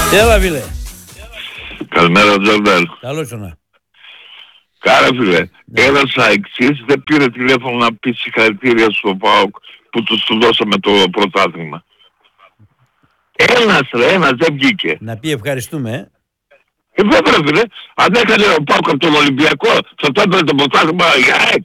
Έλα φίλε. Καλημέρα Τζορντάν. Καλώς ήρθα. Κάρα φίλε, ένας αεξής δεν πήρε τηλέφωνο να πει συγχαρητήρια στο ΠΑΟΚ που του δώσαμε το πρωτάθλημα. Ένας δεν βγήκε. Να πει ευχαριστούμε. Βέβαια φίλε, αν έκανε ο ΠΑΟΚ από τον Ολυμπιακό θα το έπαιρνε το πρωτάθλημα για ΑΕΚ.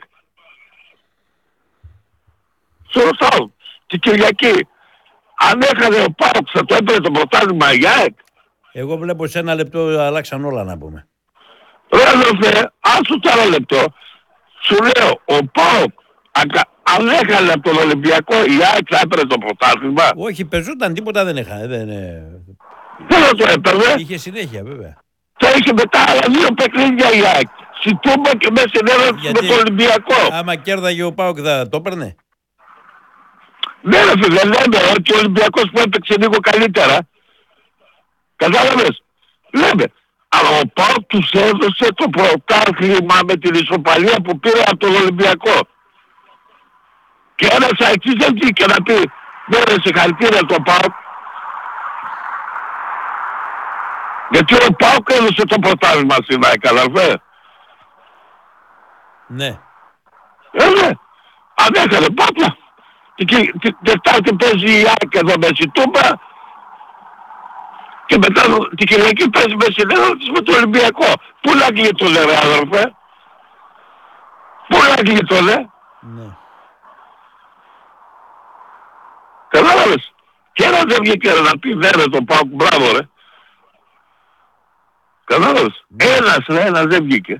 Σωστά. Την Κυριακή. Αν έκανε ο ΠΑΟΚ θα το έπαιρνε το πρωτάθλημα για ΑΕΚ. Εγώ βλέπω σε ένα λεπτό αλλάξαν όλα να πούμε. Ρε αδερφέ, άσου το ένα λεπτό. Σου λέω, ο ΠΑΟΚ αν έκανε από τον Ολυμπιακό η ΑΕΚ θα έπαιρνε το πρωτάθλημα. Όχι, πεζόταν, τίποτα δεν είχα. Δεν θα το έπαιρνε. Είχε συνέχεια βέβαια. Θα είχε μετά άλλα 2 παιχνίδια η ΑΕΚ. Στην Τούμπα και μέσα στην έδρα με τον Ολυμπιακό. Άμα κέρδαγε ο ΠΑΟΚ θα το έπαιρνε. Ναι ρε φίλε, λέμε ότι ο Ολυμπιακός που έπαιξε λίγο καλύτερα. Κατάλαβες. Λέμε. Αλλά ο ΠΑΟΚ τους έδωσε το πρωτάθλημα με την ισοπαλία που πήρε από τον Ολυμπιακό. Και ένας αεξής δεν βγήκε να πει ναι ρε συγχαρητήρια το ΠΑΟΚ. Γιατί ο ΠΑΟΚ έδωσε το πρωτάθλημα στην ΑΕΚ, αδερφέ. Ναι. Ναι. Αν έκανε πάντα. Την Τετάρτη παίζει η ΑΕΚ εδώ με στην Τούμπα και μετά την Κυριακή παίζει με στην έδρα της με το Ολυμπιακό. Πού να γλίτωνε ρε αδερφέ. Πού να γλίτωνε. Ναι. Κατάλαβες. Και ένας δεν βγήκε να πει ναι ρε το ΠΑΟΚ, μπράβο ρε. Κατάλαβες. Ένας δεν βγήκε.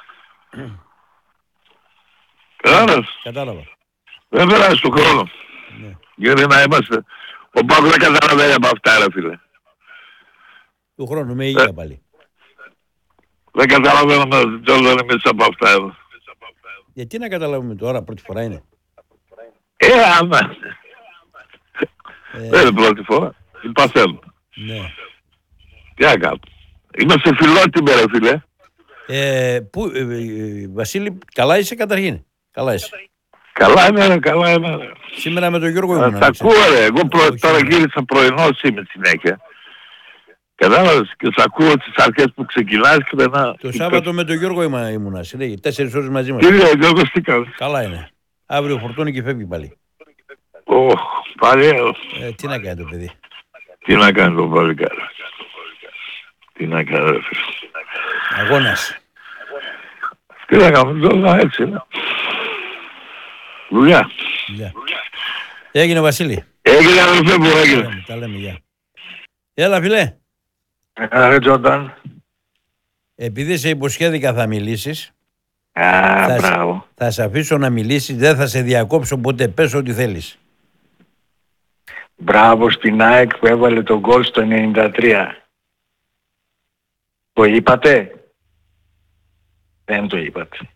Κατάλαβες. Κατάλαβα. Δεν περάσει του χρόνου. Ναι. Γιατί να είμαστε. Ο ΠΑΟΚ δεν καταλαβαίνει από αυτά ρε φίλε. Του χρόνου με υγεία πάλι. Δεν καταλαβαίνουμε Τζόρνταν εμείς από αυτά εδώ. Γιατί να καταλάβουμε τώρα, πρώτη φορά είναι. Άμα. Δεν είναι πρώτη φορά. Παθαίνουμε. Ναι. Τι να κάνω. Είμαστε φιλότιμοι ρε φίλε. Βασίλη, καλά είσαι καταρχήν. Καλά είσαι. Καλά είμαι ρε, καλά είμαι ρε. Σήμερα με τον Γιώργο ήμουν. Τα ακούω ρε. Εγώ τώρα γύρισα πρωινός είμαι συνέχεια. Κατάλαβες και σ' ακούω τις αρχές που ξεκινάς και μετά... Το Σάββατο με τον Γιώργο ήμουνα συνέχεια. 4 ώρες μαζί μας. Κύριε Γιώργος τι κάνεις. Καλά είναι. Αύριο φορτώνει και φεύγει πάλι. Πάλι Τι να κάνει το παιδί. Τι να κάνει το παλικάρι. Τι να κάνει ρε φίλε. Αγώνας. Τι να κάνουμε τώρα έτσι είναι. Δουλειά. Έγινε Βασίλη. Έγινε αδερφέ μου έγινε. Τα λέμε γεια. Έλα φίλε. Ρε Τζόρνταν. Επειδή σε υποσχέδικα θα μιλήσεις. Μπράβο. Θα σε αφήσω να μιλήσεις. Δεν θα σε διακόψω ποτέ. Πες ό,τι θέλεις. Μπράβο στην ΑΕΚ που έβαλε τον γκολ στο 93. Το είπατε? Δεν το είπατε.